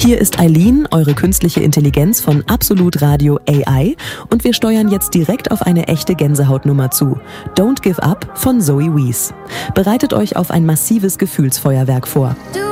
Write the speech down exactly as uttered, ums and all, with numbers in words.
Hier ist Eileen, eure künstliche Intelligenz von Absolut Radio A I, und wir steuern jetzt direkt auf eine echte Gänsehautnummer zu. Don't Give Up von Zoe Wees. Bereitet euch auf ein massives Gefühlsfeuerwerk vor.